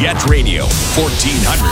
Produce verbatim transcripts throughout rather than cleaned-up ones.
Jet Radio fourteen hundred.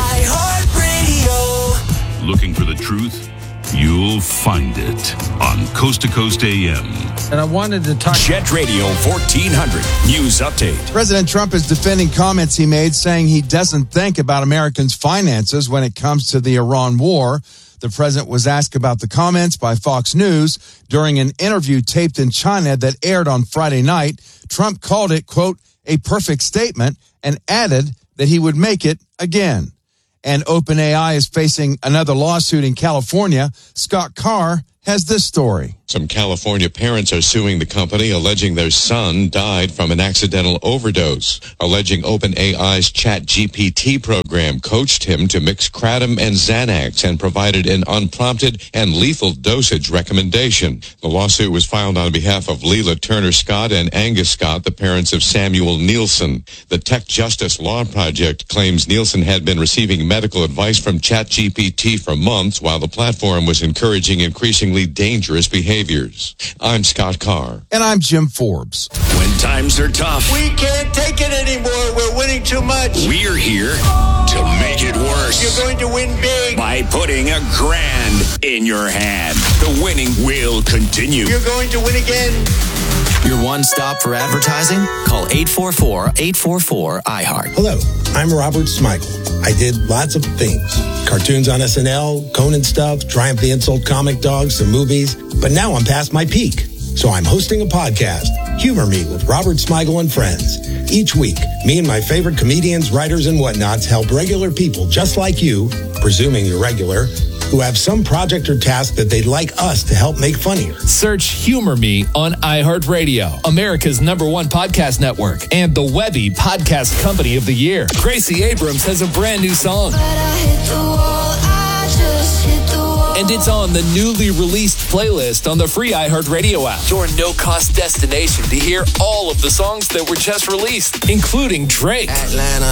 iHeartRadio. Looking for the truth? You'll find it on Coast to Coast A M. And I wanted to talk... Jet Radio fourteen hundred News Update. President Trump is defending comments he made saying he doesn't think about Americans' finances when it comes to the Iran war. The president was asked about the comments by Fox News during an interview taped in China that aired on Friday night. Trump called it, quote, a perfect statement and added that he would make it again. And OpenAI is facing another lawsuit in California. Scott Carr has this story. Some California parents are suing the company, alleging their son died from an accidental overdose, alleging OpenAI's ChatGPT program coached him to mix kratom and Xanax and provided an unprompted and lethal dosage recommendation. The lawsuit was filed on behalf of Leila Turner Scott and Angus Scott, the parents of Samuel Nielsen. The Tech Justice Law Project claims Nielsen had been receiving medical advice from ChatGPT for months while the platform was encouraging increasingly dangerous behaviors. I'm Scott Carr. And I'm Jim Forbes. When times are tough, We can't take it anymore. We're winning too much. we're here to make it worse. You're going to win big. By putting a grand in your hand. The winning will continue. You're going to win again. Your one stop for advertising? Call eight four four, eight four four, I heart. Hello, I'm Robert Smigel. I did lots of things. Cartoons on S N L, Conan stuff, Triumph the Insult comic dogs, some movies. But now I'm past my peak. So I'm hosting a podcast, Humor Me with Robert Smigel and Friends. Each week, me and my favorite comedians, writers, and whatnots help regular people just like you, presuming you're regular, who have some project or task that they'd like us to help make funnier. Search Humor Me on iHeartRadio, America's number one podcast network, and the Webby Podcast Company of the Year. Gracie Abrams has a brand new song. But I hit the wall, I just hit the wall. And it's on the newly released playlist on the free iHeartRadio app. Your no-cost destination to hear all of the songs that were just released, including Drake, Atlanta,